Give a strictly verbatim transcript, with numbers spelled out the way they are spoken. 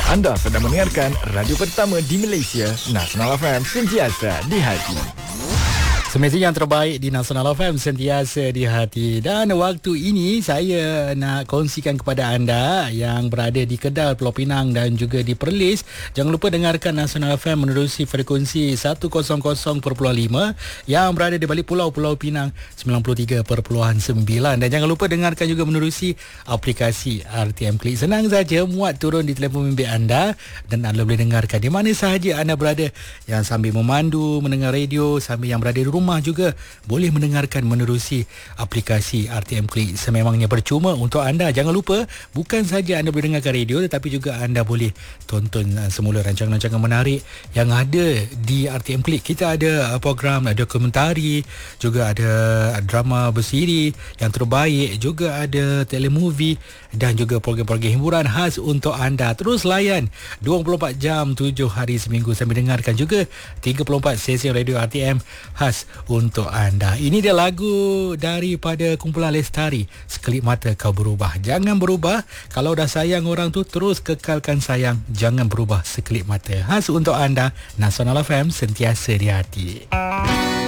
Anda sedang mendengarkan radio pertama di Malaysia, Nasional F M, sentiasa di hati. Semestinya yang terbaik di Nasional F M, sentiasa di hati. Dan waktu ini saya nak kongsikan kepada anda yang berada di Kedah, Pulau Pinang dan juga di Perlis. Jangan lupa dengarkan Nasional F M menerusi frekuensi seratus perpuluhan lima, yang berada di balik pulau Pulau Pinang sembilan puluh tiga perpuluhan sembilan. Dan jangan lupa dengarkan juga menerusi aplikasi R T M Klik. Senang saja, muat turun di telefon bimbit anda dan anda boleh dengarkan di mana sahaja anda berada. Yang sambil memandu, mendengar radio, sambil yang berada di rumah rumah juga boleh mendengarkan menerusi aplikasi R T M Klik. Sememangnya percuma untuk anda. Jangan lupa, bukan saja anda boleh dengarkan radio, tetapi juga anda boleh tonton semula rancangan-rancangan menarik yang ada di R T M Klik. Kita ada program, ada dokumentari, juga ada drama bersiri yang terbaik, juga ada telemovie dan juga program-program hiburan khas untuk anda. Terus layan dua puluh empat jam tujuh hari seminggu sambil dengarkan juga tiga puluh empat sesi radio R T M khas untuk anda. Ini dia lagu daripada kumpulan Lestari, Sekelip Mata Kau Berubah. Jangan berubah. Kalau dah sayang orang tu, terus kekalkan sayang. Jangan berubah sekelip mata. Khas untuk anda, Nasional F M, sentiasa di hati.